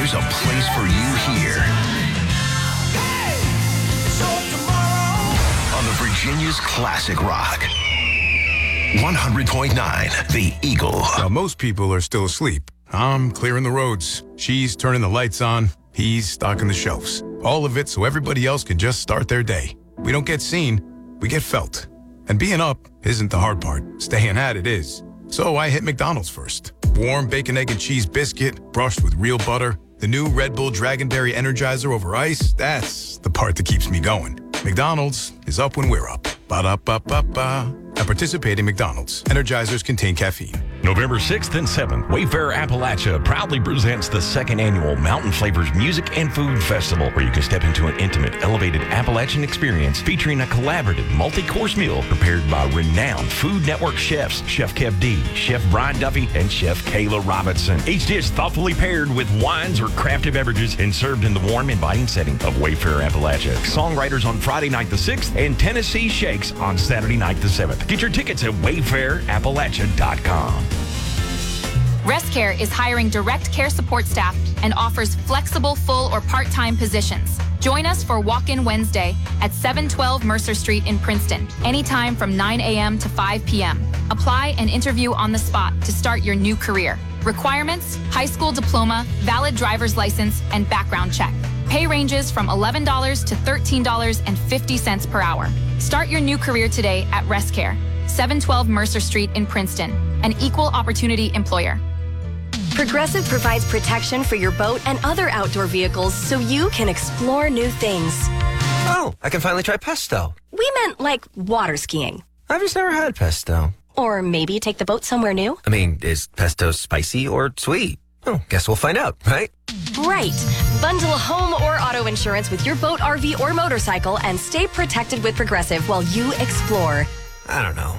there's a place for you here. On the Virginia's Classic Rock. 100.9 The Eagle. While most people are still asleep, I'm clearing the roads. She's turning the lights on. He's stocking the shelves. All of it so everybody else can just start their day. We don't get seen, we get felt. And being up isn't the hard part. Staying at it is. So I hit McDonald's first. Warm bacon, egg, and cheese biscuit, brushed with real butter. The new Red Bull Dragonberry Energizer over ice, that's the part that keeps me going. McDonald's is up when we're up. Ba-da-ba-ba-ba. At participating McDonald's, Energizers contain caffeine. November 6th and 7th, Wayfair Appalachia proudly presents the second annual Mountain Flavors Music and Food Festival, where you can step into an intimate, elevated Appalachian experience featuring a collaborative multi-course meal prepared by renowned Food Network chefs, Chef Kev D, Chef Brian Duffy, and Chef Kayla Robinson. Each dish thoughtfully paired with wines or crafted beverages and served in the warm, inviting setting of Wayfair Appalachia. Songwriters on Friday night the 6th and Tennessee Shakes on Saturday night the 7th. Get your tickets at wayfairappalachia.com. ResCare is hiring direct care support staff and offers flexible full or part-time positions. Join us for Walk-In Wednesday at 712 Mercer Street in Princeton, anytime from 9 a.m. to 5 p.m. Apply and interview on the spot to start your new career. Requirements: high school diploma, valid driver's license, and background check. Pay ranges from $11 to $13.50 per hour. Start your new career today at ResCare, 712 Mercer Street in Princeton, an equal opportunity employer. Progressive provides protection for your boat and other outdoor vehicles so you can explore new things. Oh, I can finally try pesto. We meant like water skiing. I've just never had pesto. Or maybe take the boat somewhere new. I mean, is pesto spicy or sweet? Oh, guess we'll find out, right? Right. Bundle home or auto insurance with your boat, RV, or motorcycle and stay protected with Progressive while you explore. I don't know.